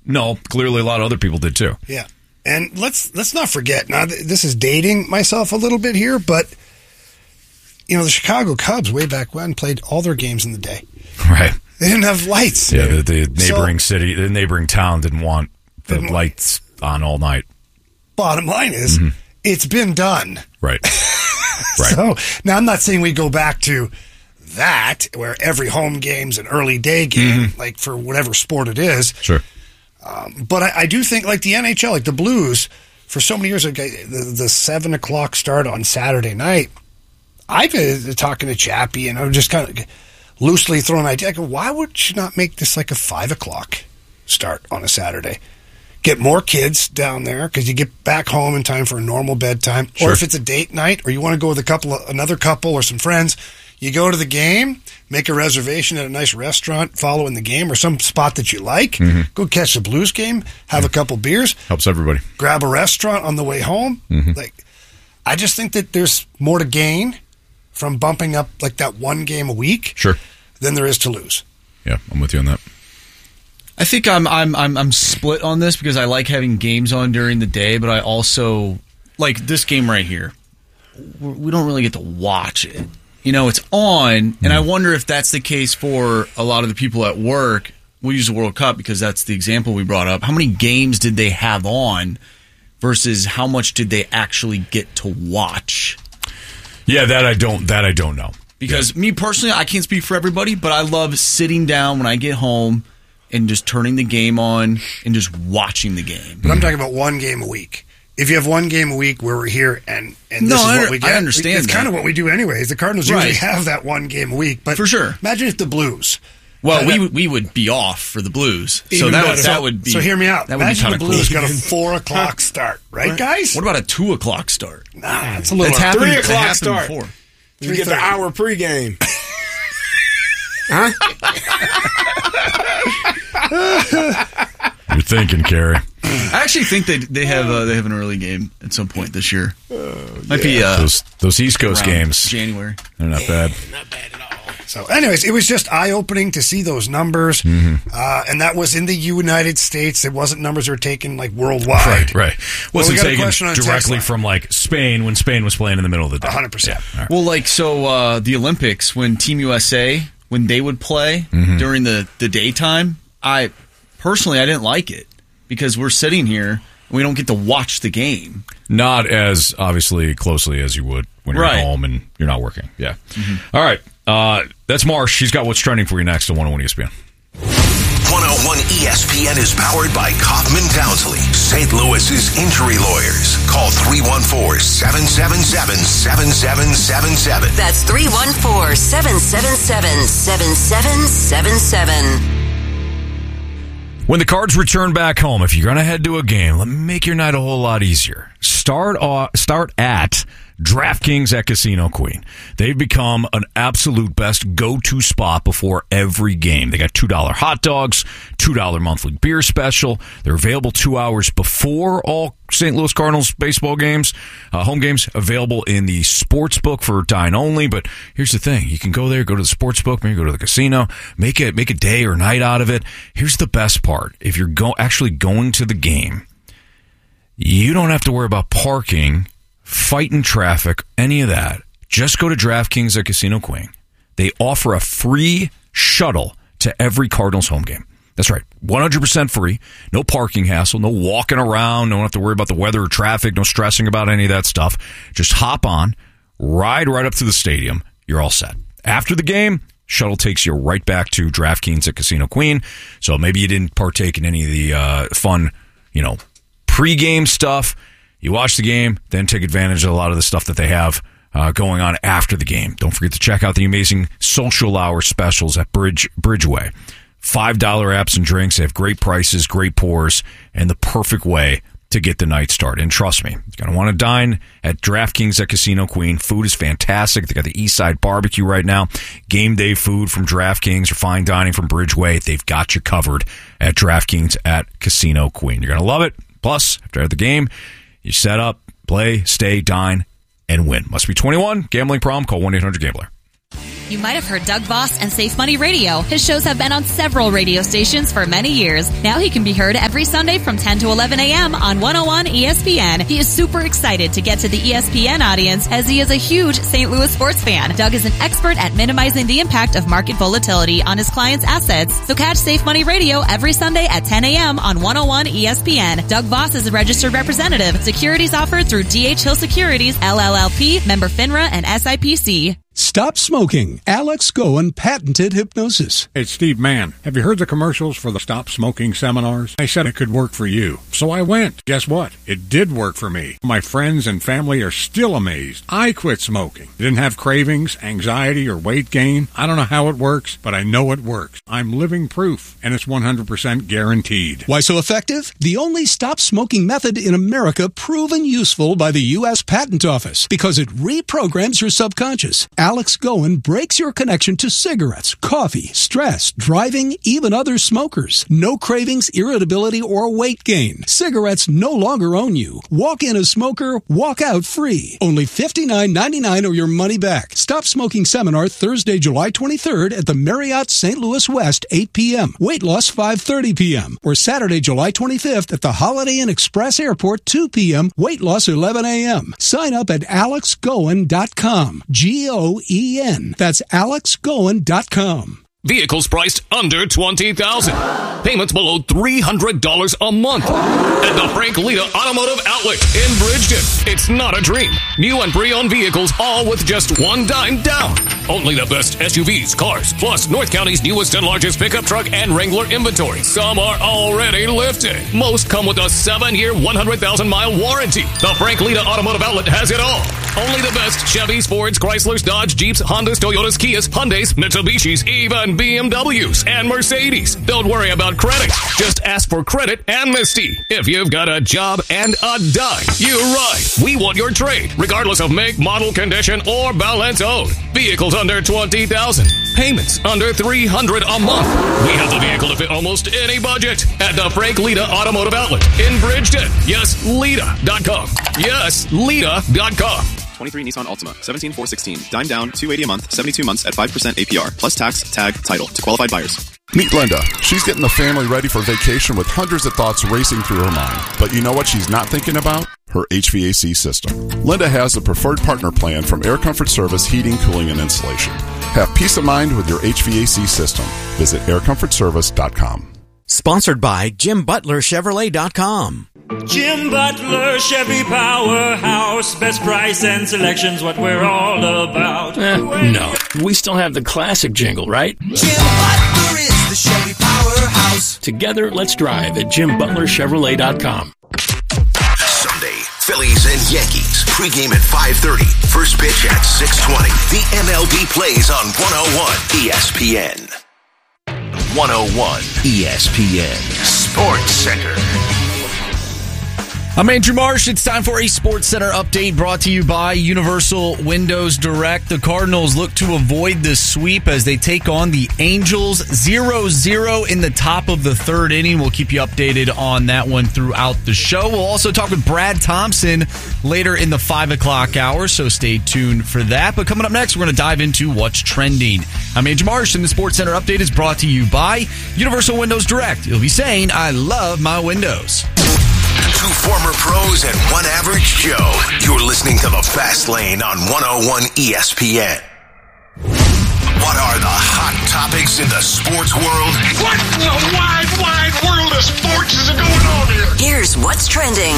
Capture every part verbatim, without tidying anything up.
No, clearly a lot of other people did too. Yeah. And let's let's not forget, now th- this is dating myself a little bit here, but, you know, the Chicago Cubs way back when played all their games in the day. Right. They didn't have lights. Yeah, the, the neighboring So, city, the neighboring town didn't want the Didn't- lights on all night. bottom line is, Mm-hmm. it's been done. Right. Right. So, now I'm not saying we go back to that, where every home game's an early day game, Mm-hmm. like for whatever sport it is. Sure. Um, but I, I do think, like the N H L, like the Blues, for so many years, like, the, the seven o'clock start on Saturday night, I've been talking to Chappie, and I'm just kind of loosely throwing an idea. I go, why would you not make this like a five o'clock start on a Saturday? Get more kids down there because you get back home in time for a normal bedtime. Sure. Or if it's a date night, or you want to go with a couple, of, another couple, or some friends, you go to the game, make a reservation at a nice restaurant following the game, or some spot that you like. Mm-hmm. Go catch the Blues game, have a couple beers, Helps everybody. grab a restaurant on the way home. Mm-hmm. Like, I just think that there's more to gain from bumping up like that one game a week Sure. than there is to lose. Yeah, I'm with you on that. I think I'm I'm I'm I'm split on this because I like having games on during the day, but I also like this game right here. We don't really get to watch it. You know, it's on, and I wonder if that's the case for a lot of the people at work. We'll use the World Cup because that's the example we brought up. How many games did they have on versus how much did they actually get to watch? Yeah, that I don't. That I don't know. Because me personally, I can't speak for everybody, but I love sitting down when I get home and just turning the game on and just watching the game. But I'm talking about one game a week. If you have one game a week where we're here and, and this No, is I what under- we get, I understand it's that. kind of what we do anyways. The Cardinals usually Right. have that one game a week. But For sure. Imagine if the Blues. Well, had we that- would- we would be off for the Blues, so Even that better. would, that would be. So hear me out. That would be Imagine kind the of cool. Blues got a four o'clock start, right, guys? What about a two o'clock start? Nah, it's a little. That's happened. Three that o'clock happened start. before. You get the three thirty. hour pregame. Huh? You're thinking, Kerry. I actually think they they have uh, they have an early game at some point this year. Might be uh, Those those East Coast around games, January. they're not bad. Not bad at all. So, anyways, it was just eye-opening to see those numbers, Mm-hmm. uh, and that was in the United States. It wasn't numbers that were taken like worldwide. Right, right. Well, we Wasn't got a taken question on text directly line. from like Spain when Spain was playing in the middle of the day. one hundred percent. Yeah, all right. Well, like so, uh, the Olympics when Team U S A when they would play Mm-hmm. during the the daytime, I personally I didn't like it because we're sitting here and we don't get to watch the game. Not as obviously closely as you would when you're Right. at home and you're not working. Yeah. All right. Uh, that's Marsh. She's got what's trending for you next on one oh one E S P N. one oh one E S P N is powered by Kaufman Townsley, Saint Louis's injury lawyers. Call three one four, seven seven seven, seven seven seven seven. That's three one four, seven seven seven, seven seven seven seven. When the Cards return back home, if you're going to head to a game, let me make your night a whole lot easier. Start off, start at DraftKings at Casino Queen. They've become an absolute best go-to spot before every game. They got two dollar hot dogs, two dollar monthly beer special. They're available two hours before all Saint Louis Cardinals baseball games, uh, home games, available in the sports book for dine only. But here's the thing. You can go there, go to the sports book, maybe go to the casino, make it, make a day or night out of it. Here's the best part. If you're go- actually going to the game, you don't have to worry about parking, fighting traffic, any of that. Just go to DraftKings at Casino Queen. They offer a free shuttle to every Cardinals home game. That's right. one hundred percent free. No parking hassle. No walking around. Don't have to worry about the weather or traffic. No stressing about any of that stuff. Just hop on, ride right up to the stadium. You're all set. After the game, shuttle takes you right back to DraftKings at Casino Queen. So maybe you didn't partake in any of the uh, fun, you know, pre-game stuff. You watch the game, then take advantage of a lot of the stuff that they have uh, going on after the game. Don't forget to check out the amazing social hour specials at Bridge Bridgeway. five dollar apps and drinks. They have great prices, great pours, and the perfect way to get the night started. And trust me, you're going to want to dine at DraftKings at Casino Queen. Food is fantastic. They got the East Side Barbecue right now. Game day food from DraftKings or fine dining from Bridgeway. They've got you covered at DraftKings at Casino Queen. You're going to love it. Plus, after the game, you set up, play, stay, dine, and win. Must be twenty-one. Gambling problem? Call one eight hundred gambler. You might have heard Doug Voss and Safe Money Radio. His shows have been on several radio stations for many years. Now he can be heard every Sunday from ten to eleven a.m. on one oh one E S P N. He is super excited to get to the E S P N audience as he is a huge Saint Louis sports fan. Doug is an expert at minimizing the impact of market volatility on his clients' assets. So catch Safe Money Radio every Sunday at ten a.m. on one oh one E S P N. Doug Voss is a registered representative. Securities offered through D H Hill Securities, L L L P, member FINRA, and S I P C. Stop smoking. Alex Goen patented hypnosis. It's Steve Mann. Have you heard the commercials for the Stop Smoking seminars? They said it could work for you. So I went. Guess what? It did work for me. My friends and family are still amazed. I quit smoking. Didn't have cravings, anxiety, or weight gain. I don't know how it works, but I know it works. I'm living proof, and it's one hundred percent guaranteed. Why so effective? The only stop smoking method in America proven useful by the U S Patent Office because it reprograms your subconscious. Alex Goen breaks your connection to cigarettes, coffee, stress, driving, even other smokers. No cravings, irritability, or weight gain. Cigarettes no longer own you. Walk in a smoker, walk out free. Only fifty-nine ninety-nine or your money back. Stop Smoking Seminar Thursday, July twenty-third at the Marriott Saint Louis West, eight p.m. Weight loss, five thirty p.m. Or Saturday, July twenty-fifth at the Holiday Inn Express Airport, two p.m. Weight loss, eleven a.m. Sign up at alex goen dot com. G O E N. That's alex goen dot com. Vehicles priced under twenty thousand dollars. Payments below three hundred dollars a month. At the Frank Lita Automotive Outlet in Bridgeton. It's not a dream. New and pre-owned vehicles, all with just one dime down. Only the best S U Vs, cars, plus North County's newest and largest pickup truck and Wrangler inventory. Some are already lifted. Most come with a seven-year, one hundred thousand mile warranty. The Frank Lita Automotive Outlet has it all. Only the best Chevys, Fords, Chryslers, Dodge, Jeeps, Hondas, Toyotas, Kias, Hyundais, Mitsubishis, even B M Ws and Mercedes. Don't worry about credit. Just ask for credit amnesty. If you've got a job and a dime, you're right. We want your trade, regardless of make, model, condition, or balance owed. Vehicles under twenty thousand dollars. Payments under three hundred dollars a month. We have the vehicle to fit almost any budget at the Frank Lita Automotive Outlet in Bridgeton. Yes, Lita dot com. Yes, Lita dot com. twenty-three Nissan Altima, seventeen four sixteen. Dime down, two hundred eighty dollars a month, seventy-two months at five percent A P R, plus tax, tag, title to qualified buyers. Meet Linda. She's getting the family ready for vacation with hundreds of thoughts racing through her mind. But you know what she's not thinking about? Her H V A C system. Linda has the preferred partner plan from Air Comfort Service Heating, Cooling, and Insulation. Have peace of mind with your H V A C system. Visit air comfort service dot com. Sponsored by Jim Butler Chevrolet dot com. Jim Butler, Chevy Powerhouse, best price and selection's what we're all about. Eh, no, we still have the classic jingle, right? Jim Butler is the Chevy Powerhouse. Together, let's drive at Jim Butler Chevrolet dot com. Sunday, Phillies and Yankees. Pregame at five thirty. First pitch at six twenty. The M L B plays on one oh one E S P N. one oh one E S P N Sports Center. I'm Andrew Marsh. It's time for a Sports Center update brought to you by Universal Windows Direct. The Cardinals look to avoid the sweep as they take on the Angels. zero zero in the top of the third inning. We'll keep you updated on that one throughout the show. We'll also talk with Brad Thompson later in the five o'clock hour, so stay tuned for that. But coming up next, we're going to dive into what's trending. I'm Andrew Marsh, and the Sports Center update is brought to you by Universal Windows Direct. You'll be saying, I love my windows. Two former pros and one average Joe. You're listening to the Fast Lane on one oh one E S P N. What are the hot topics in the sports world? What in the wide, wide world of sports is going on here? Here's what's trending.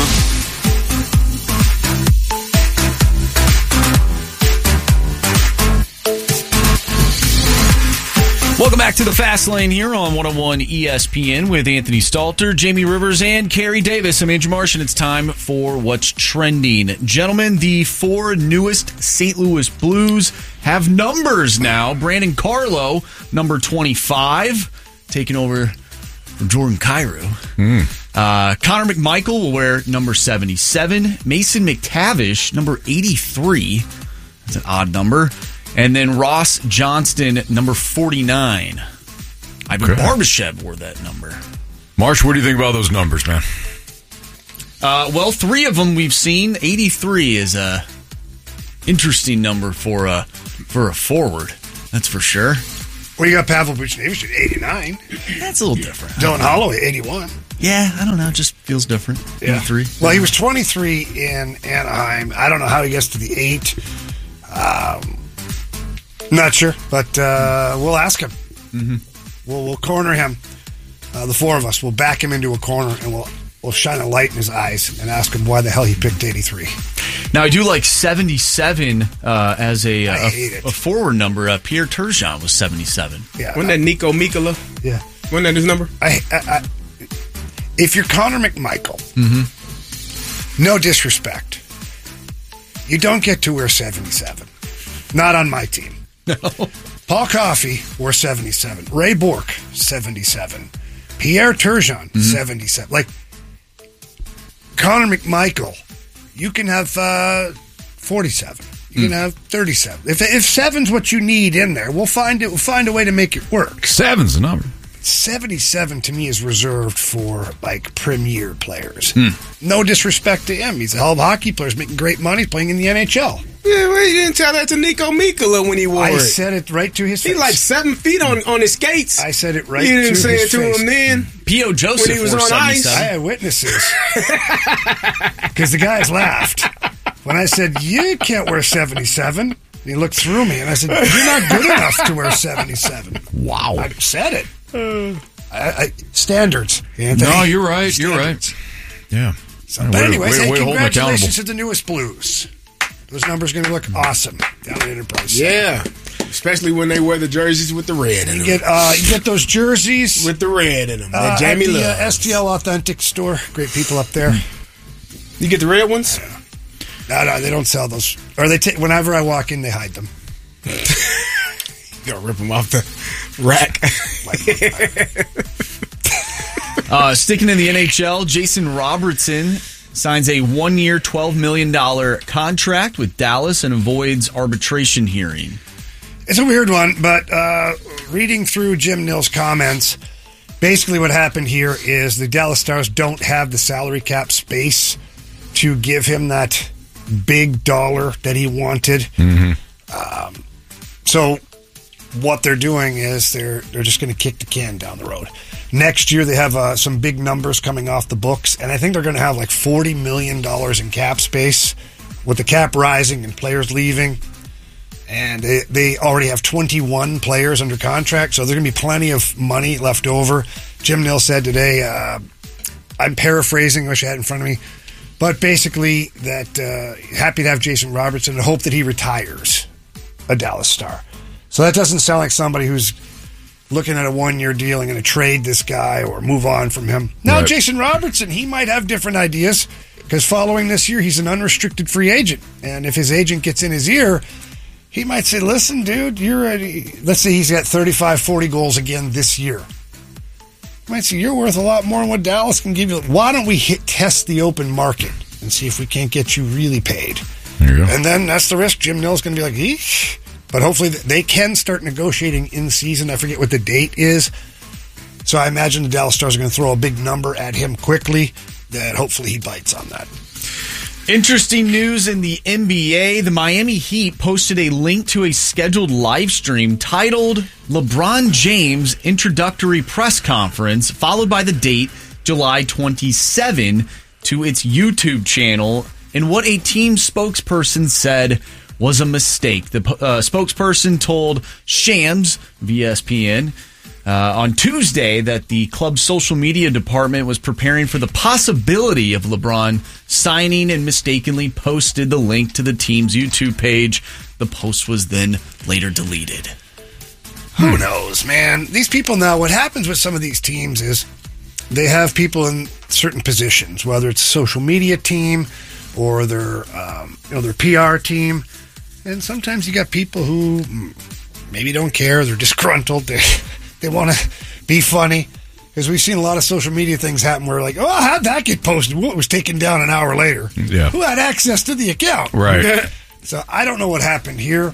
Welcome back to the Fast Lane here on one oh one E S P N with Anthony Stalter, Jamie Rivers, and Kerry Davis. I'm Andrew Marsh, and it's time for What's Trending. Gentlemen, the four newest Saint Louis Blues have numbers now. Brandon Carlo, number twenty-five, taking over for Jordan Kyrou. Mm. Uh, Connor McMichael will wear number seventy-seven. Mason McTavish, number eighty-three. That's an odd number. And then Ross Johnston, number forty-nine. Ivan okay. Barbashev wore that number. Marsh, what do you think about those numbers, man? Uh, well, three of them we've seen. eighty-three is a interesting number for a, for a forward. That's for sure. Well, you got Pavel Buchnevich at eighty-nine. That's a little different. Dylan Holloway, eighty-one. Yeah, I don't know. It just feels different. Yeah. three. Well, he was twenty-three in Anaheim. I don't know how he gets to the eight. Um, not sure, but uh, we'll ask him. Mm-hmm. We'll, we'll corner him. Uh, the four of us will back him into a corner, and we'll we'll shine a light in his eyes and ask him why the hell he picked eighty-three. Now, I do like seventy-seven uh, as a, I a, hate it. a forward number. Uh, Pierre Turgeon was seventy-seven. Yeah, Wasn't that Nico Mikkola? Yeah. Wasn't that his number? I, I, I, if you're Connor McMichael, Mm-hmm. no disrespect, you don't get to wear seventy-seven. Not on my team. No. Paul Coffey wore seventy-seven. Ray Bourque, seventy-seven. Pierre Turgeon, Mm-hmm. seventy-seven. Like, Connor McMichael, you can have uh, forty-seven. You can Mm. have thirty-seven. If if seven's what you need in there, we'll find it. We'll find a way to make it work. Seven's the number. seventy-seven to me is reserved for like premier players. Hmm. No disrespect to him. He's a hell of a hockey player. He's making great money. He's playing in the N H L. Yeah, well, you didn't tell that to Nico Mikkola when he wore I it. said it right to his face. He's like seven feet on, on his skates. I said it right You didn't to say his it to face. him then. P O. Joseph When he was wore on ice. I seventy-seven. had witnesses. Because the guys laughed. When I said, you can't wear seventy-seven, he looked through me and I said, you're not good enough to wear seventy-seven. Wow. I said it. I, I, standards. Anthony. No, you're right. You're Standards. right. Yeah. So, Yeah, but way- anyways, way- hey, way to hold them congratulations accountable. to the newest Blues. Those numbers are going to look awesome down at Enterprise. Yeah, especially when they wear the jerseys with the red in You them. get uh, you get those jerseys with the red in them. uh, That at Jamie the uh, loves. S T L Authentic store. Great people up there. You get the red ones? No, no, they don't sell those. Or they take whenever I walk in, they hide them. You gotta rip them off the rack. Uh, sticking in the N H L, Jason Robertson signs a one-year, twelve million dollars contract with Dallas and avoids arbitration hearing. It's a weird one, but uh, reading through Jim Nill's comments, basically what happened here is the Dallas Stars don't have the salary cap space to give him that big dollar that he wanted. Um, so what they're doing is they're they're just going to kick the can down the road. Next year they have uh, some big numbers coming off the books, and I think they're going to have like forty million dollars in cap space with the cap rising and players leaving. And they, they already have twenty-one players under contract, so there's going to be plenty of money left over. Jim Nill said today, uh, I'm paraphrasing, I wish I had it in front of me, but basically that uh, happy to have Jason Robertson and hope that he retires a Dallas Star. So that doesn't sound like somebody who's looking at a one-year deal and going to trade this guy or move on from him. Now, Right. Jason Robertson, he might have different ideas because following this year, he's an unrestricted free agent. And if his agent gets in his ear, he might say, listen, dude, you're a, let's say he's got thirty-five, forty goals again this year. He might say, you're worth a lot more than what Dallas can give you. Why don't we hit test the open market and see if we can't get you really paid? There you go. And then that's the risk. Jim Nill's going to be like, eesh. But hopefully they can start negotiating in season. I forget what the date is. So I imagine the Dallas Stars are going to throw a big number at him quickly that hopefully he bites on that. Interesting news in the N B A. The Miami Heat posted a link to a scheduled live stream titled LeBron James Introductory Press Conference, followed by the date July twenty-seventh to its YouTube channel, in what a team spokesperson said was a mistake. The uh, spokesperson told Shams of E S P N uh, on Tuesday that the club's social media department was preparing for the possibility of LeBron signing and mistakenly posted the link to the team's YouTube page. The post was then later deleted. Who knows, man? These people now, what happens with some of these teams is they have people in certain positions, whether it's a social media team or their, um, you know, their P R team. And sometimes you got people who maybe don't care. They're disgruntled. They they want to be funny. Because we've seen a lot of social media things happen where like, oh, how'd that get posted? Well, it was taken down an hour later. Yeah. Who had access to the account? Right. So I don't know what happened here.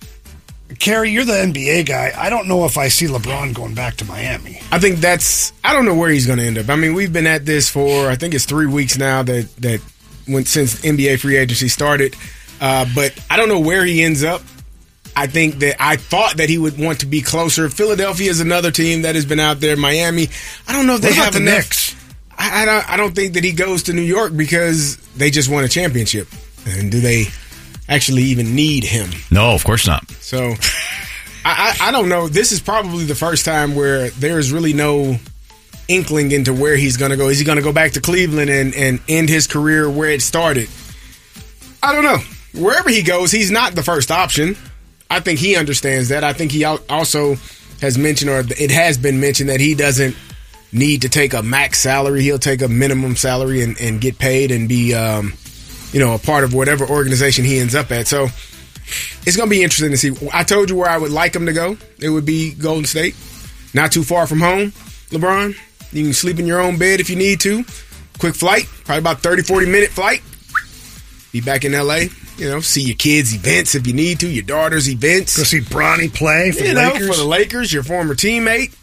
Kerry, you're the N B A guy. I don't know if I see LeBron going back to Miami. I think that's. I don't know where he's going to end up. I mean, we've been at this for I think it's three weeks now that that went since N B A free agency started. Uh, but I don't know where he ends up. I think that I thought that he would want to be closer. Philadelphia is another team that has been out there. Miami, I don't know if What they about have the enough. Knicks? I, I, don't, I don't think that he goes to New York because they just won a championship. And do they actually even need him? No, of course not. So I, I, I don't know. This is probably the first time where there is really no inkling into where he's going to go. Is he going to go back to Cleveland and, and end his career where it started? I don't know. Wherever he goes, he's not the first option. I think he understands that. I think he also has mentioned, or it has been mentioned, that he doesn't need to take a max salary. He'll take a minimum salary and, and get paid and be, um, you know, a part of whatever organization he ends up at. So it's going to be interesting to see. I told you where I would like him to go. It would be Golden State. Not too far from home, LeBron. You can sleep in your own bed if you need to. Quick flight, probably about thirty, forty minute flight. Be back in L A. You know, see your kids' events if you need to, your daughter's events. Go see Bronny play for you the know, Lakers. for the Lakers, your former teammate.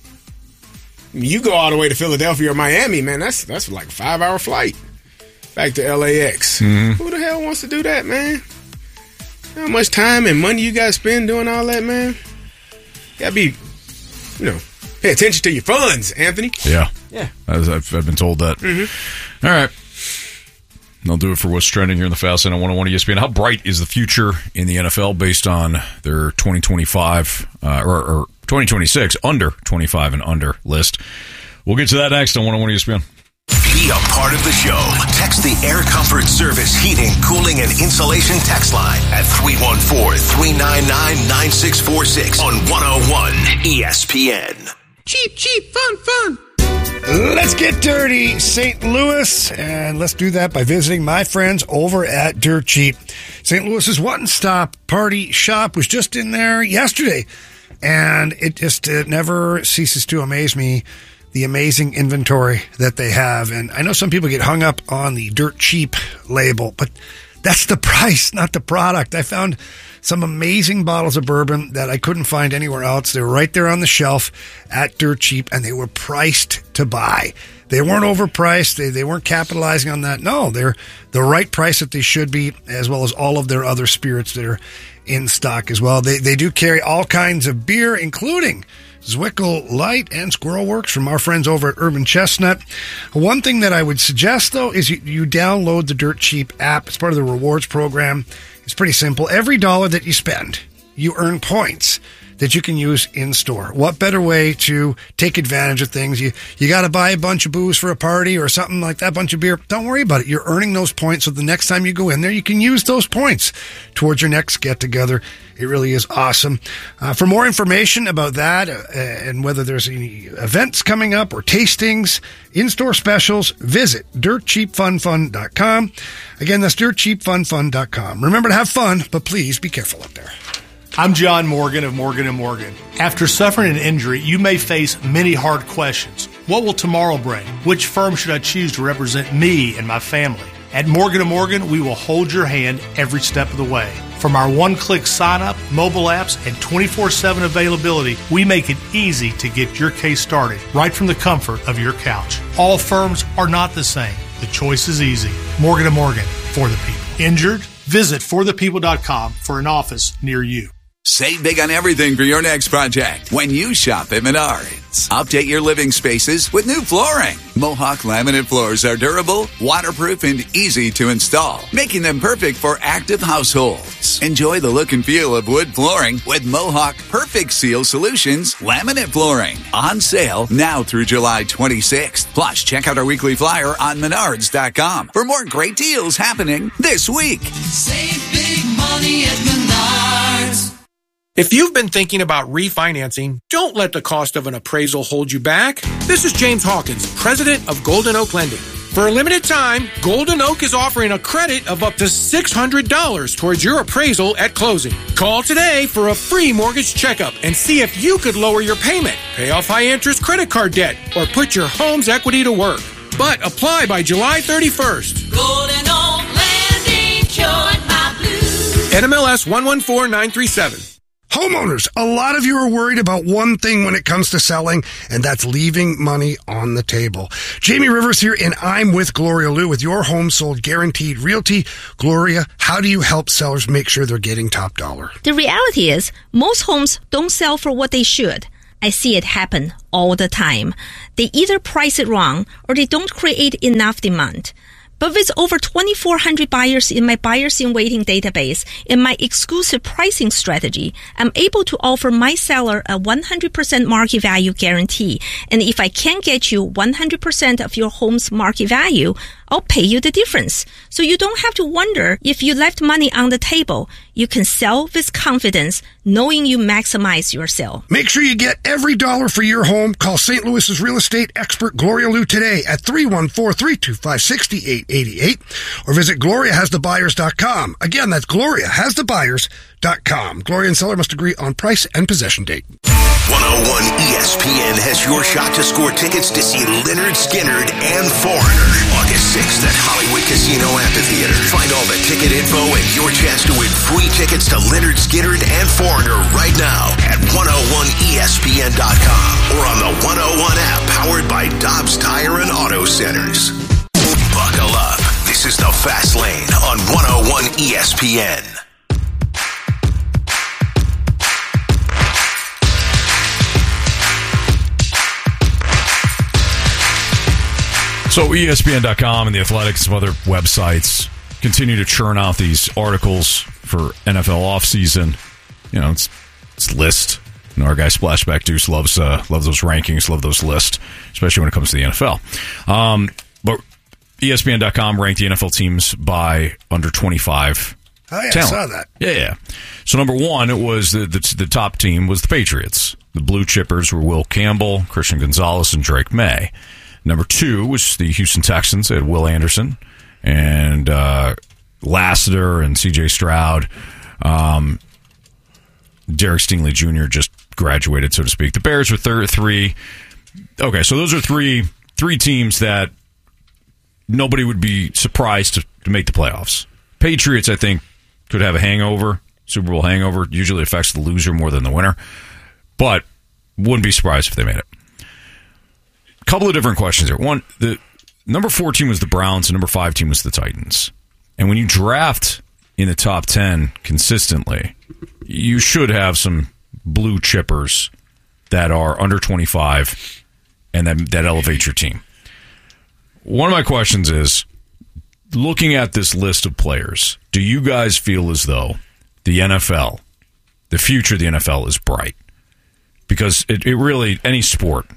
You go all the way to Philadelphia or Miami, man, that's that's like a five-hour flight back to L A X. Mm-hmm. Who the hell wants to do that, man? How much time and money you got to spend doing all that, man? You got to be, you know, pay attention to your funds, Anthony. Yeah. Yeah. As I've, I've been told that. Mm-hmm. All right. They'll do it for what's trending here in the Fast Lane on one oh one E S P N. How bright is the future in the N F L based on their twenty twenty-five uh, or, or twenty twenty-six under twenty-five and under list? We'll get to that next on one oh one E S P N. Be a part of the show. Text the Air Comfort Service Heating, Cooling, and Insulation text line at three one four, three nine nine, nine six four six on one oh one E S P N. Cheap, cheap, fun, fun. Let's get dirty, Saint Louis, and let's do that by visiting my friends over at Dirt Cheap. Saint Louis's one-stop party shop was just in there yesterday, and it just it never ceases to amaze me, the amazing inventory that they have. And I know some people get hung up on the Dirt Cheap label, but that's the price, not the product. I found some amazing bottles of bourbon that I couldn't find anywhere else. They were right there on the shelf at Dirt Cheap, and they were priced to buy. They weren't overpriced. They they weren't capitalizing on that. No, they're the right price that they should be, as well as all of their other spirits that are in stock as well. They they do carry all kinds of beer, including Zwickle Light and Squirrel Works from our friends over at Urban Chestnut. One thing that I would suggest, though, is you, you download the Dirt Cheap app. It's part of the rewards program. It's pretty simple. Every dollar that you spend, you earn points that you can use in store. What better way to take advantage of things? You you got to buy a bunch of booze for a party or something like that, a bunch of beer. Don't worry about it. You're earning those points, so the next time you go in there, you can use those points towards your next get-together. It really is awesome. Uh, for more information about that uh, and whether there's any events coming up or tastings, in-store specials, visit dirt cheap fun fun dot com. Again, that's dirt cheap fun fun dot com. Remember to have fun, but please be careful out there. I'm John Morgan of Morgan and Morgan. After suffering an injury, you may face many hard questions. What will tomorrow bring? Which firm should I choose to represent me and my family? At Morgan and Morgan, we will hold your hand every step of the way. From our one-click sign-up, mobile apps, and twenty-four seven availability, we make it easy to get your case started right from the comfort of your couch. All firms are not the same. The choice is easy. Morgan and Morgan, for the people. Injured? Visit for the people dot com for an office near you. Save big on everything for your next project when you shop at Menards. Update your living spaces with new flooring. Mohawk laminate floors are durable, waterproof, and easy to install, making them perfect for active households. Enjoy the look and feel of wood flooring with Mohawk Perfect Seal Solutions laminate flooring. On sale now through July twenty-sixth. Plus, check out our weekly flyer on menards dot com for more great deals happening this week. Save big money at Menards. If you've been thinking about refinancing, don't let the cost of an appraisal hold you back. This is James Hawkins, president of Golden Oak Lending. For a limited time, Golden Oak is offering a credit of up to six hundred dollars towards your appraisal at closing. Call today for a free mortgage checkup and see if you could lower your payment, pay off high-interest credit card debt, or put your home's equity to work. But apply by July thirty-first. Golden Oak Landing, join my blues. N M L S one one four nine three seven. Homeowners, a lot of you are worried about one thing when it comes to selling, and that's leaving money on the table. Jamie Rivers here, and I'm with Gloria Lou with Your Home Sold Guaranteed Realty. Gloria, how do you help sellers make sure they're getting top dollar? The reality is, most homes don't sell for what they should. I see it happen all the time. They either price it wrong or they don't create enough demand. But with over twenty-four hundred buyers in my Buyers in Waiting database and my exclusive pricing strategy, I'm able to offer my seller a one hundred percent market value guarantee. And if I can't get you one hundred percent of your home's market value, I'll pay you the difference. So you don't have to wonder if you left money on the table. You can sell with confidence, knowing you maximize your sale. Make sure you get every dollar for your home. Call Saint Louis's real estate expert Gloria Lou today at three one four, three two five, six eight eight eight or visit gloria has the buyers dot com. Again, that's gloria has the buyers dot com. Gloria and seller must agree on price and possession date. one oh one E S P N has your shot to score tickets to see Lynyrd Skynyrd and Foreigner August sixth at Hollywood Casino Amphitheater. Find all the ticket info and your chance to win free tickets to Lynyrd Skynyrd and Foreigner right now at one oh one E S P N dot com or on the one oh one app powered by Dobbs Tire and Auto Centers. Buckle up. This is the Fast Lane on one oh one E S P N. So E S P N dot com and The Athletic and some other websites continue to churn out these articles for N F L offseason. You know, it's it's list. You know, our guy Splashback Deuce loves uh, loves those rankings, love those lists, especially when it comes to the N F L. Um, but E S P N dot com ranked the N F L teams by under twenty-five. Oh, yeah, talent. I saw that. Yeah, yeah. So number one, it was the, the the top team was the Patriots. The blue chippers were Will Campbell, Christian Gonzalez, and Drake May. Number two was the Houston Texans. They had Will Anderson and uh, Lassiter and C J Stroud. Um, Derek Stingley Junior just graduated, so to speak. The Bears were third, three. Okay, so those are three three teams that nobody would be surprised to, to make the playoffs. Patriots, I think, could have a hangover, Super Bowl hangover. Usually affects the loser more than the winner, but wouldn't be surprised if they made it. Couple of different questions here. One, the number four team was the Browns, and number five team was the Titans. And when you draft in the top ten consistently, you should have some blue chippers that are under twenty-five and that, that elevate your team. One of my questions is, looking at this list of players, do you guys feel as though the N F L, the future of the N F L is bright? Because it, it really, any sport,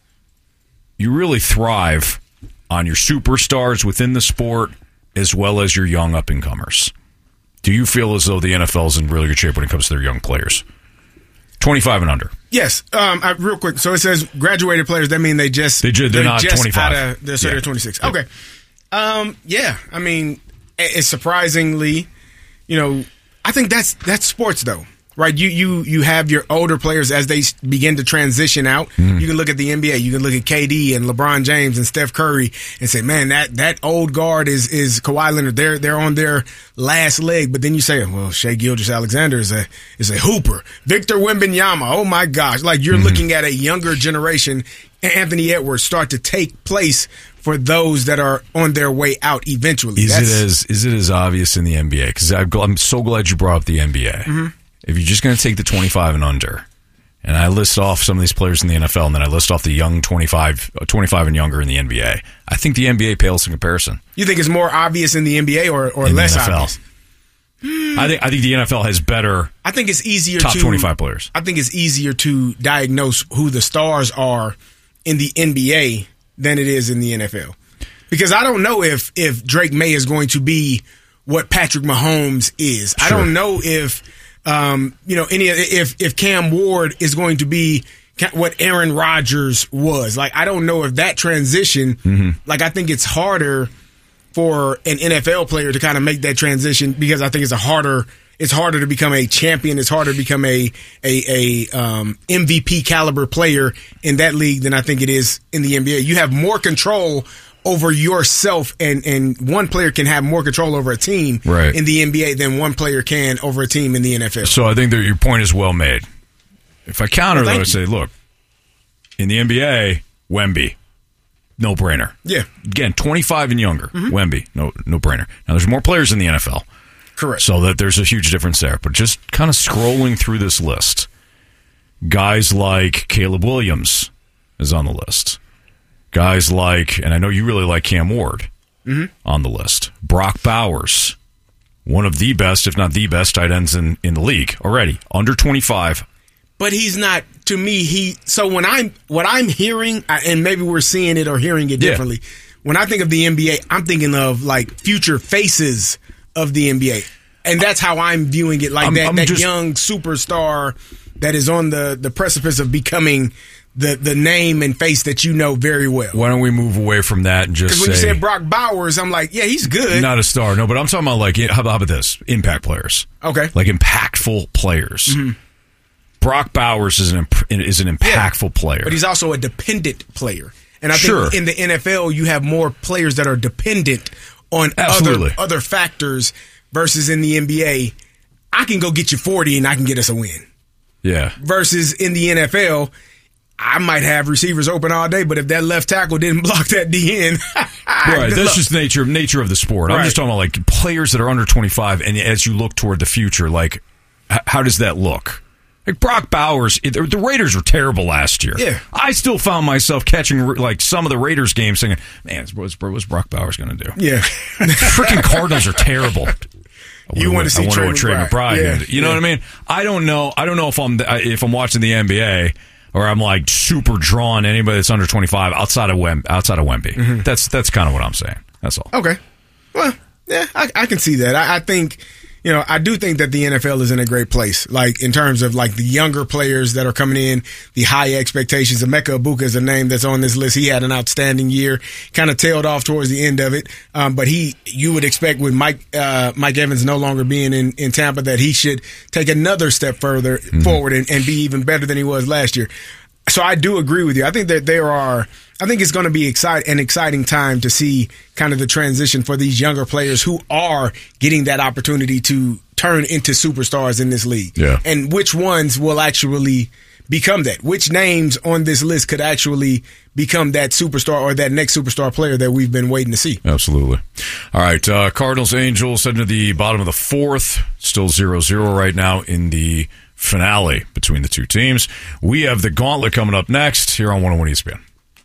you really thrive on your superstars within the sport as well as your young up-and-comers. Do you feel as though the N F L is in really good shape when it comes to their young players? twenty-five and under. Yes. Um, I, real quick. So it says graduated players. That mean they just, they ju- they're, they're not just twenty-five. Out of, they're, so yeah. they're twenty-six. Yeah. Okay. Um, yeah. I mean, it's surprisingly, you know, I think that's that's sports, though. Right, you you you have your older players as they begin to transition out. Mm. You can look at the N B A. You can look at K D and LeBron James and Steph Curry and say, "Man, that, that old guard is is Kawhi Leonard. They're they're on their last leg." But then you say, "Well, Shai Gilgeous-Alexander is a is a hooper. Victor Wembanyama. Oh my gosh!" Like you're mm-hmm. looking at a younger generation. Anthony Edwards start to take place for those that are on their way out eventually. Is That's, it as is it as obvious in the N B A? Because I'm so glad you brought up the N B A. Mm-hmm. If you're just going to take the twenty-five and under, and I list off some of these players in the N F L, and then I list off the young twenty-five, twenty-five and younger in the N B A, I think the N B A pales in comparison. You think it's more obvious in the N B A or, or less obvious? I think I think the N F L has better. I think it's easier top to, twenty-five players. I think it's easier to diagnose who the stars are in the N B A than it is in the N F L, because I don't know if if Drake May is going to be what Patrick Mahomes is. Sure. I don't know if. Um, you know, any if if Cam Ward is going to be what Aaron Rodgers was. Like, I don't know if that transition. Mm-hmm. Like, I think it's harder for an N F L player to kind of make that transition because I think it's a harder. It's harder to become a champion. It's harder to become a a, a um, M V P caliber player in that league than I think it is in the N B A. You have more control over yourself, and, and one player can have more control over a team right. in the N B A than one player can over a team in the N F L. So I think that your point is well made. If I counter, well, though, I say, look, in the N B A, Wemby, no brainer. Yeah. Again, twenty-five and younger, Mm-hmm. Wemby, no no brainer. Now, there's more players in the N F L. Correct. So that there's a huge difference there. But just kind of scrolling through this list, guys like Caleb Williams is on the list. Guys like, and I know you really like Cam Ward mm-hmm. on the list. Brock Bowers, one of the best, if not the best, tight ends in, in the league already. Under twenty-five. But he's not, to me, he, so when I'm, what I'm hearing, and maybe we're seeing it or hearing it differently, yeah. when I think of the N B A, I'm thinking of like future faces of the N B A. And that's how I'm viewing it, like I'm, that, I'm that just, young superstar that is on the, the precipice of becoming the the name and face that you know very well. Why don't we move away from that and just say... Because when you said Brock Bowers, I'm like, yeah, he's good. Not a star, no, but I'm talking about, like, how about, how about this? Impact players. Okay. Like, impactful players. Mm-hmm. Brock Bowers is an imp- is an impactful yeah, player. But he's also a dependent player. And I sure. think in the N F L, you have more players that are dependent on Absolutely. other other factors versus in the N B A, I can go get you forty and I can get us a win. Yeah. Versus in the N F L, I might have receivers open all day, but if that left tackle didn't block that D N, right, that's luck. just nature nature of the sport. I'm right. just talking about like players that are under twenty-five, and as you look toward the future, like h- how does that look? Like Brock Bowers, the Raiders were terrible last year. Yeah, I still found myself catching like some of the Raiders games, saying, "Man, what's, what's Brock Bowers going to do?" Yeah, freaking Cardinals are terrible. You want to see I wonder what Trey McBride. McBride Yeah, did. You know yeah. what I mean? I don't know. I don't know if I'm if I'm watching the N B A or I'm like super drawn to anybody that's under twenty-five outside of Wem, outside of Wemby. Mm-hmm. That's that's kind of what I'm saying. That's all. Okay. Well, yeah, I, I can see that. I, I think. You know, I do think that the N F L is in a great place, like in terms of like the younger players that are coming in, the high expectations. Emeka Egbuka is a name that's on this list. He had an outstanding year, kind of tailed off towards the end of it. Um, but he, you would expect with Mike, uh, Mike Evans no longer being in, in Tampa that he should take another step further mm-hmm. forward and, and be even better than he was last year. So I do agree with you. I think that there are, I think it's going to be excite, an exciting time to see kind of the transition for these younger players who are getting that opportunity to turn into superstars in this league. Yeah. And which ones will actually become that? Which names on this list could actually become that superstar or that next superstar player that we've been waiting to see? Absolutely. All right. Uh, Cardinals, Angels heading to the bottom of the fourth. Still zero zero right now in the finale between the two teams. We have the gauntlet coming up next here on one oh one E S P N.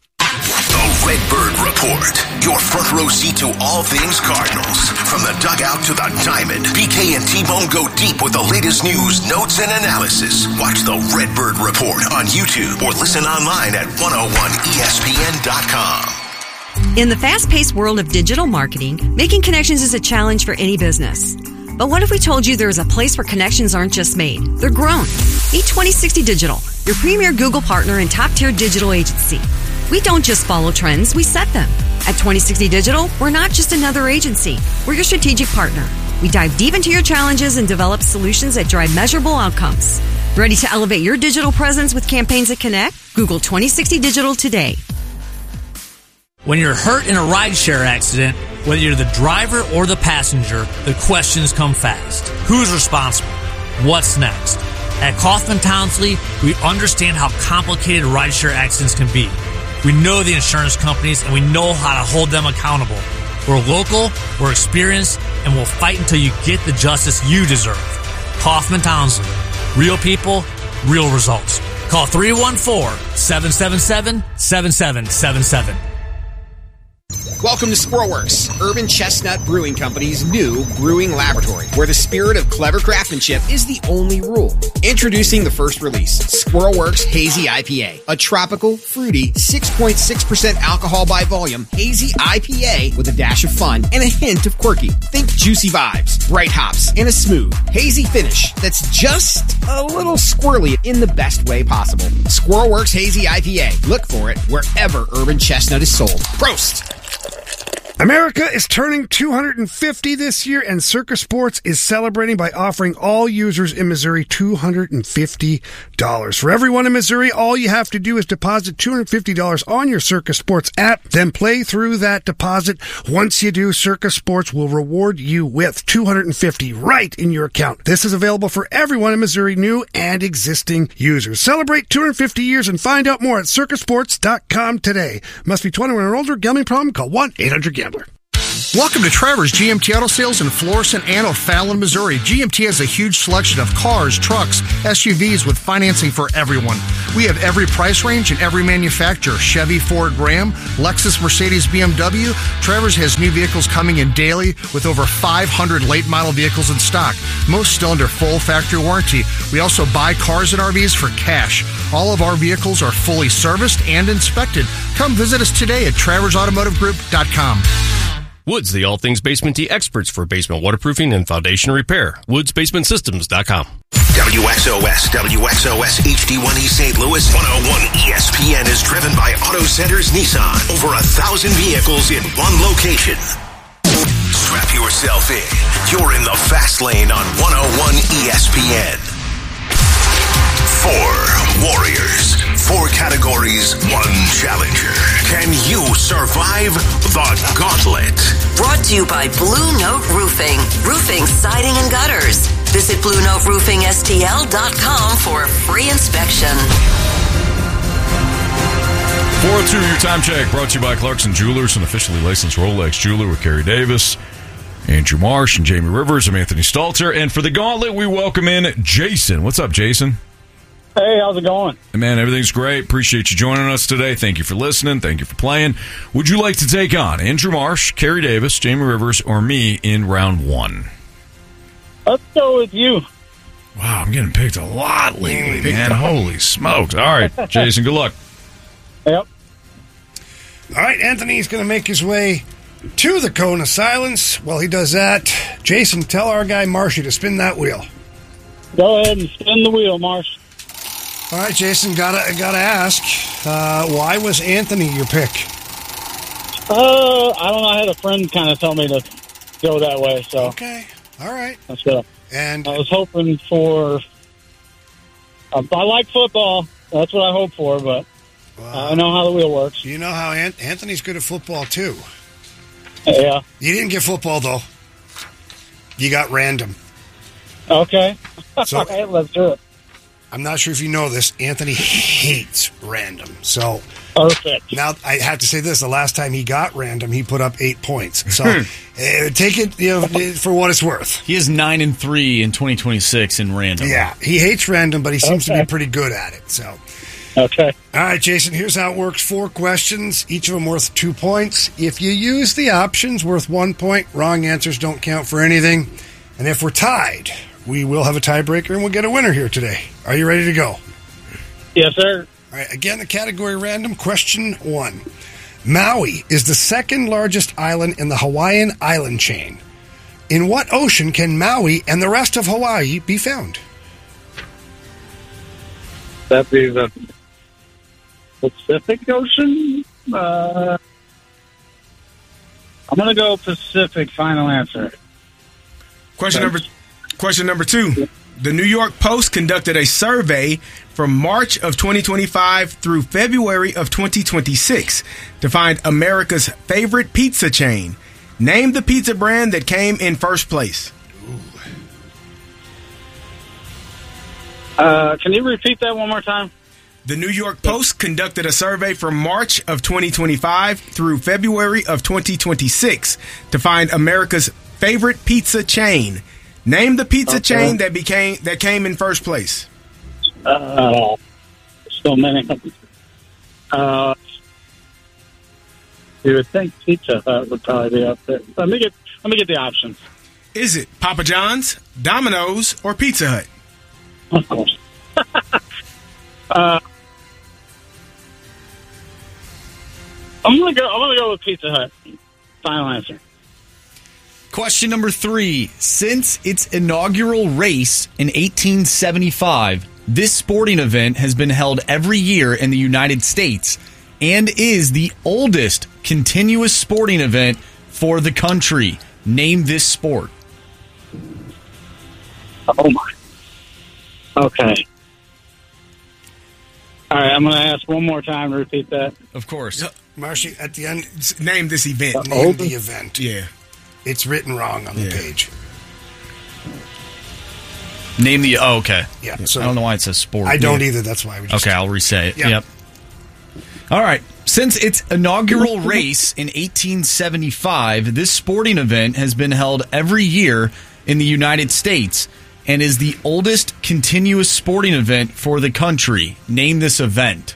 The Redbird Report, your front row seat to all things Cardinals. From the dugout to the diamond, B K and T-Bone go deep with the latest news, notes, and analysis. Watch the Redbird Report on YouTube or listen online at one oh one E S P N dot com. In the fast-paced world of digital marketing, making connections is a challenge for any business. But what if we told you there is a place where connections aren't just made, they're grown? Meet twenty sixty Digital, your premier Google partner and top-tier digital agency. We don't just follow trends, we set them. At twenty sixty Digital, we're not just another agency. We're your strategic partner. We dive deep into your challenges and develop solutions that drive measurable outcomes. Ready to elevate your digital presence with campaigns that connect? Google twenty sixty Digital today. When you're hurt in a rideshare accident, whether you're the driver or the passenger, the questions come fast. Who's responsible? What's next? At Kaufman Townsley, we understand how complicated rideshare accidents can be. We know the insurance companies and we know how to hold them accountable. We're local, we're experienced, and we'll fight until you get the justice you deserve. Kaufman Townsley. Real people, real results. Call three one four, seven seven seven, seven seven seven seven. Welcome to Squirrelworks, Urban Chestnut Brewing Company's new brewing laboratory, where the spirit of clever craftsmanship is the only rule. Introducing the first release, Squirrelworks Hazy I P A, a tropical, fruity, six point six percent alcohol by volume hazy I P A with a dash of fun and a hint of quirky. Think juicy vibes, bright hops, and a smooth, hazy finish that's just a little squirrely in the best way possible. Squirrelworks Hazy I P A. Look for it wherever Urban Chestnut is sold. Prost! America is turning two hundred fifty this year, and Circus Sports is celebrating by offering all users in Missouri two hundred fifty dollars. For everyone in Missouri, all you have to do is deposit two hundred fifty dollars on your Circa Sports app, then play through that deposit. Once you do, Circa Sports will reward you with two hundred fifty dollars right in your account. This is available for everyone in Missouri, new and existing users. Celebrate two hundred fifty years and find out more at circa sports dot com today. Must be twenty-one or older. Gambling problem? Call one eight hundred gambler. Welcome to Trevor's G M T Auto Sales in Florissant and O'Fallon, Missouri. G M T has a huge selection of cars, trucks, S U Vs with financing for everyone. We have every price range and every manufacturer. Chevy, Ford, Ram, Lexus, Mercedes, B M W. Trevor's has new vehicles coming in daily with over five hundred late model vehicles in stock. Most still under full factory warranty. We also buy cars and R Vs for cash. All of our vehicles are fully serviced and inspected. Come visit us today at travers automotive group dot com. Woods, the all things basement tea experts for basement waterproofing and foundation repair. woods basement systems dot com. W X O S, W X O S H D one E Saint Louis, one oh one E S P N is driven by Auto Centers Nissan. Over a thousand vehicles in one location. Strap yourself in. You're in the fast lane on one oh one E S P N. Four warriors, four categories, one challenger. Can you survive the gauntlet? Brought to you by Blue Note Roofing. Roofing, siding, and gutters. Visit blue note roofing s t l dot com for a free inspection. four oh two, your time check, brought to you by Clarkson Jewelers, an officially licensed Rolex jeweler with Kerry Davis, Andrew Marsh, and Jamie Rivers. I'm Anthony Stalter. And for the gauntlet, we welcome in Jason. What's up, Jason? Hey, how's it going? Hey, man, everything's great. Appreciate you joining us today. Thank you for listening. Thank you for playing. Would you like to take on Andrew Marsh, Kerry Davis, Jamie Rivers, or me in round one? Let's go with you. Wow, I'm getting picked a lot lately, man. Holy smokes. All right, Jason, good luck. Yep. All right, Anthony's going to make his way to the cone of silence. While he does that, Jason, tell our guy Marshy to spin that wheel. Go ahead and spin the wheel, Marsh. All right, Jason, gotta gotta ask, uh, why was Anthony your pick? Uh, I don't know. I had a friend kind of tell me to go that way, so okay, all right, let's go. And I was hoping for. Uh, I like football. That's what I hope for, but well, I know how the wheel works. You know how An- Anthony's good at football too. Yeah, you didn't get football though. You got random. Okay, so all right, let's do it. I'm not sure if you know this. Anthony hates random. So perfect. Now I have to say this: the last time he got random, he put up eight points. So uh, take it, you know, for what it's worth. He is nine and three in twenty twenty-six in random. Yeah, he hates random, but he seems okay. to be pretty good at it. So okay. All right, Jason. Here's how it works: four questions, each of them worth two points. If you use the options, worth one point. Wrong answers don't count for anything. And if we're tied, we will have a tiebreaker and we'll get a winner here today. Are you ready to go? Yes, sir. All right, again, the category random. Question one. Maui is the second largest island in the Hawaiian island chain. In what ocean can Maui and the rest of Hawaii be found? That'd be the Pacific Ocean? Uh, I'm going to go Pacific, final answer. Question number question number two. The New York Post conducted a survey from March of twenty twenty-five through February of twenty twenty-six to find America's favorite pizza chain. Name the pizza brand that came in first place. Uh, can you repeat that one more time? The New York Post conducted a survey from March of twenty twenty-five through February of twenty twenty-six to find America's favorite pizza chain. Name the pizza okay. chain that became that came in first place. Uh, so many. Uh, you would think Pizza Hut would probably be up there. Let me get let me get the options. Is it Papa John's, Domino's, or Pizza Hut? Of course. uh, I'm gonna go. I'm gonna go with Pizza Hut. Final answer. Question number three. Since its inaugural race in eighteen seventy-five, this sporting event has been held every year in the United States and is the oldest continuous sporting event for the country. Name this sport. Oh, my. Okay. All right, I'm going to ask one more time to repeat that. Of course. Marshy, at the end, name this event. Name the event. Yeah. It's written wrong on the Yeah. page. Name the. Oh, okay. Yeah, I so- don't know why it says sport. I don't Yeah. either. That's why we just. Okay, I'll re-say it. Yeah. Yep. All right. Since its inaugural race in eighteen seventy-five, this sporting event has been held every year in the United States and is the oldest continuous sporting event for the country. Name this event.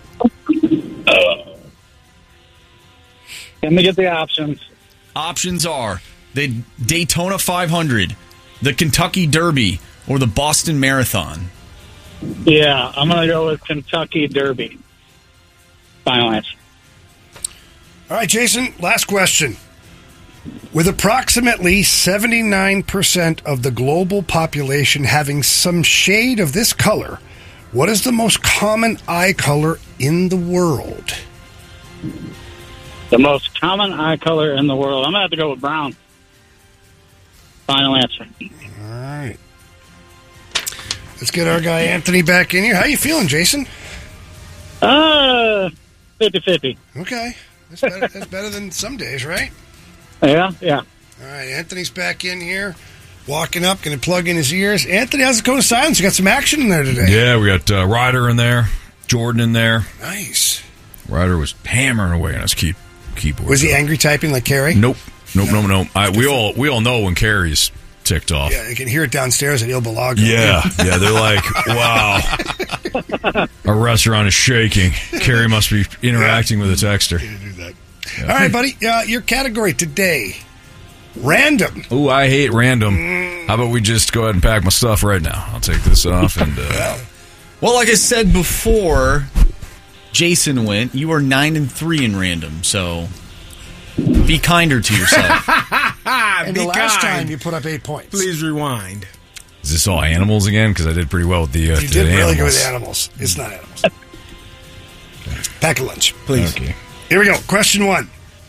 Let me get the options. Options are the Daytona five hundred, the Kentucky Derby, or the Boston Marathon. Yeah, I'm going to go with Kentucky Derby. Final answer. All right, Jason, last question. With approximately seventy-nine percent of the global population having some shade of this color, what is the most common eye color in the world? The most common eye color in the world. I'm going to have to go with brown. Final answer. All right. Let's get our guy Anthony back in here. How you feeling, Jason? Uh, fifty-fifty. Okay. That's better, that's better than some days, right? Yeah, yeah. All right, Anthony's back in here, walking up, going to plug in his ears. Anthony, how's the Code of Silence? You got some action in there today. Yeah, we got uh, Ryder in there, Jordan in there. Nice. Ryder was hammering away on his key, keyboard. Was he angry typing like Carrie? Nope. Nope, no, no, no. I, we all we all know when Carrie's ticked off. Yeah, you can hear it downstairs at Il Balago. Yeah, yeah, they're like, wow, our restaurant is shaking. Carrie must be interacting with a texter. All right, buddy. Uh, your category today, random. Ooh, I hate random. How about we just go ahead and pack my stuff right now? I'll take this off and. Uh, Well, like I said before, Jason went. You are nine and three in random, so be kinder to yourself. And the last time you put up eight points. Please rewind. Is this all animals again? Because I did pretty well with the. Uh, You the did really animals. good with the animals. It's not animals. Pack a lunch, please. Okay. Here we go. Question one.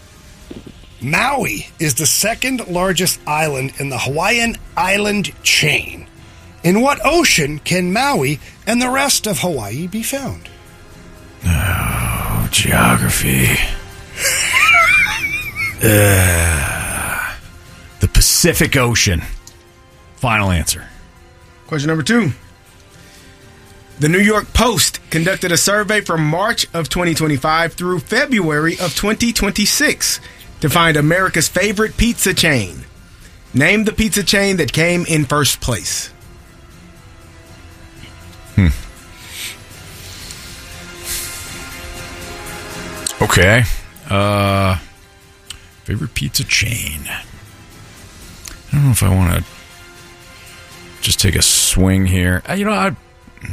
Maui is the second largest island in the Hawaiian island chain. In what ocean can Maui and the rest of Hawaii be found? Oh, geography. uh, the Pacific Ocean. Final answer. Question number two. The New York Post conducted a survey from March of twenty twenty-five through February of twenty twenty-six to find America's favorite pizza chain. Name the pizza chain that came in first place. Hmm. Okay. Uh, favorite pizza chain. I don't know if I want to just take a swing here. Uh, you know, I.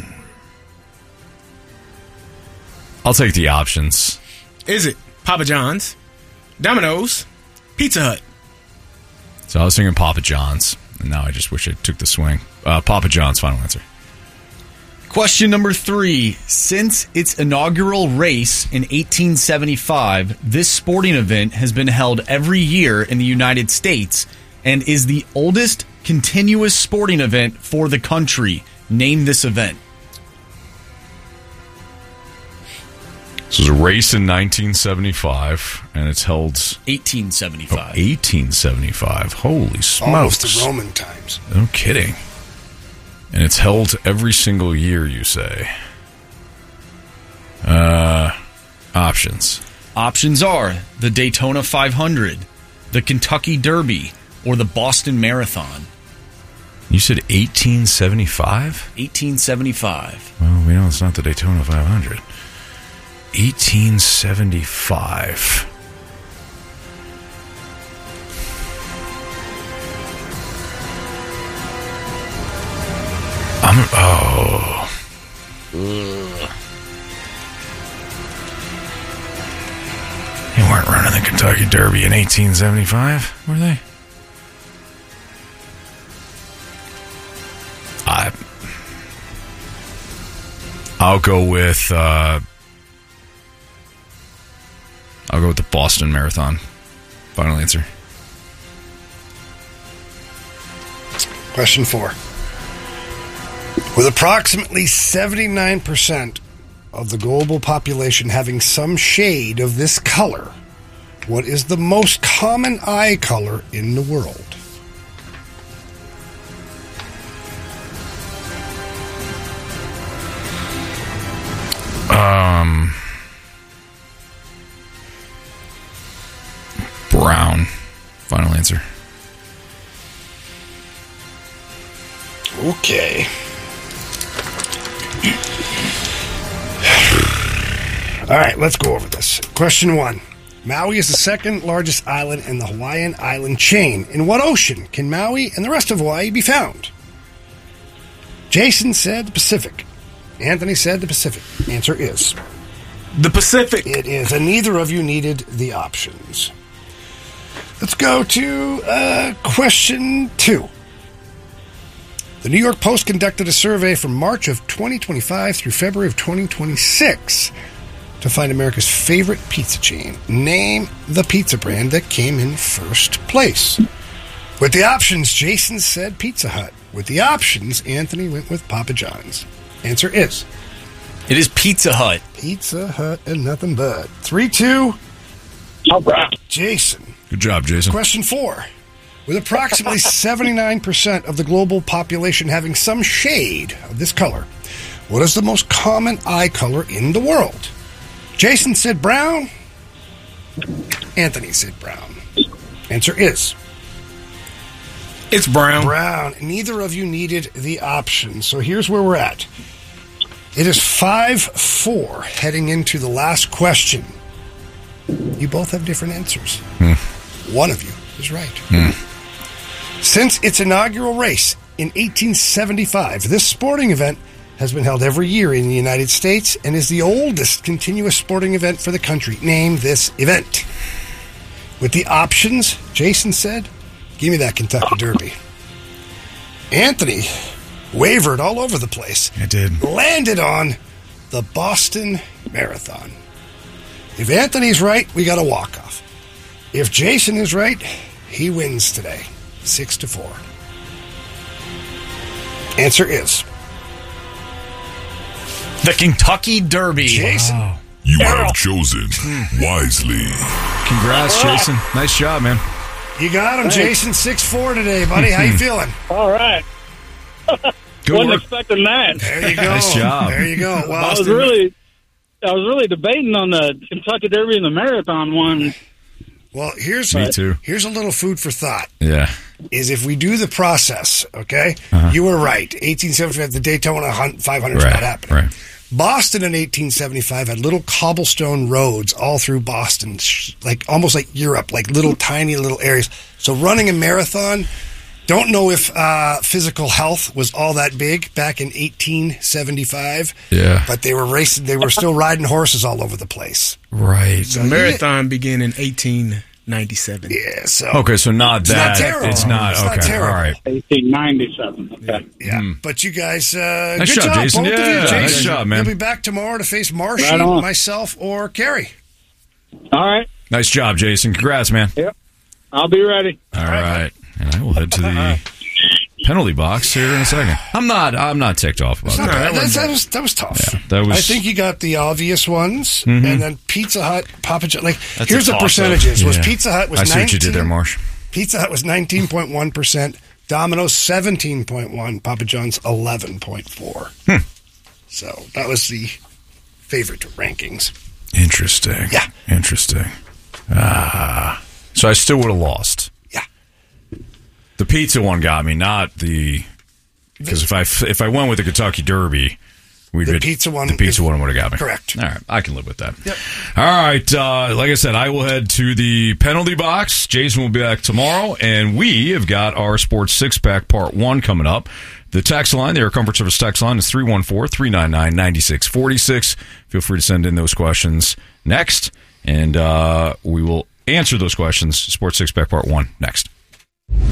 I'll take the options. Is it Papa John's, Domino's, Pizza Hut? So I was thinking Papa John's, and now I just wish I took the swing. Uh, Papa John's, final answer. Question number three. Since its inaugural race in eighteen seventy-five, this sporting event has been held every year in the United States and is the oldest continuous sporting event for the country. Name this event. This was a race in nineteen seventy-five, and it's held... eighteen seventy-five. Oh, eighteen seventy-five. Holy smokes. Almost the Roman times. No kidding. And it's held every single year, you say. Uh, options. Options are the Daytona five hundred, the Kentucky Derby, or the Boston Marathon. You said eighteen seventy-five? eighteen seventy-five. Well, we know it's not the Daytona five hundred. eighteen seventy-five. I'm, oh. Ugh. They weren't running the Kentucky Derby in eighteen seventy-five, were they? I, I'll go with uh, I'll go with the Boston Marathon. Final answer. Question four. With approximately seventy-nine percent of the global population having some shade of this color, what is the most common eye color in the world? Um, brown. Final answer. Okay. All right, let's go over this. Question one. Maui is the second largest island in the Hawaiian island chain. In what ocean can Maui and the rest of Hawaii be found? Jason said the Pacific. Anthony said the Pacific. Answer is the Pacific. It is, and neither of you needed the options. Let's go to uh, question two. The New York Post conducted a survey from March of twenty twenty-five through February of twenty twenty-six to find America's favorite pizza chain. Name the pizza brand that came in first place. With the options, Jason said Pizza Hut. With the options, Anthony went with Papa John's. Answer is... It is Pizza Hut. Pizza Hut and nothing but. three two. All right. Jason. Good job, Jason. Question four. With approximately seventy-nine percent of the global population having some shade of this color, what is the most common eye color in the world? Jason said brown. Anthony said brown. Answer is... It's brown. Brown. Neither of you needed the option. So here's where we're at. It is five four heading into the last question. You both have different answers. Hmm. One of you is right. Hmm. Since its inaugural race in eighteen seventy-five, this sporting event has been held every year in the United States and is the oldest continuous sporting event for the country. Name this event. With the options, Jason said, give me that Kentucky Derby. Anthony wavered all over the place. I did. Landed on the Boston Marathon. If Anthony's right, we got a walk-off. If Jason is right, he wins today. Six to four. Answer is... The Kentucky Derby. Jason. Wow. You have chosen wisely. Congrats, Jason. Nice job, man. You got him, Thanks. Jason. six four today, buddy. How you feeling? All right. Good Wasn't work. expecting that. There you go. Nice job. There you go. Well, I was really, I was really debating on the Kentucky Derby and the marathon one. Well, here's Me too. Here's a little food for thought. Yeah. Is if we do the process, okay? Uh-huh. You were right. eighteen seventy-five, the Daytona five hundred is Right, not happening. right. Boston in eighteen seventy-five had little cobblestone roads all through Boston, sh- like almost like Europe, like little tiny little areas. So running a marathon, don't know if uh, physical health was all that big back in eighteen seventy-five. Yeah. But they were racing, they were still riding horses all over the place. Right. The marathon began in eighteen ninety-seven. Yeah, so. Okay, so not It's that. not terrible. It's not. It's not okay. terrible. All right. eighteen ninety-seven. Okay. Yeah, Mm. but you guys, uh, Nice good job, job, Jason. both of you. Yeah, Jason, nice job, man. You'll be back tomorrow to face Marshy, Right on. myself, or Carrie. All right. Nice job, Jason. Congrats, man. Yep. I'll be ready. All right. And I will head to the penalty box here in a second. I'm not. I'm not ticked off about It's not that. bad. That's- that, was, that was tough. Yeah, that was. I think you got the obvious ones, Mhm. and then Pizza Hut, Papa John. Like, That's here's a the toss-up. percentages. Was Yeah. Pizza Hut was I see nineteen, what you did there, Marsh. Pizza Hut was nineteen point one percent. Domino's seventeen point one. Papa John's eleven point four. Hmm. So that was the favorite rankings. Interesting. Yeah. Interesting. Ah. So I still would have lost. Yeah. The pizza one got me, not the because if I if I went with the Kentucky Derby, we'd The get- pizza one The pizza is- one would have got me. correct. All right, I can live with that. Yep. All right. Uh, like I said, I will head to the penalty box. Jason will be back tomorrow, and we have got our Sports Six Pack Part One coming up. The text line, the Air Comfort Service text line, is three one four, three nine nine, nine six four six. Feel free to send in those questions next, and uh, we will answer those questions. Sports Six Pack Part One next.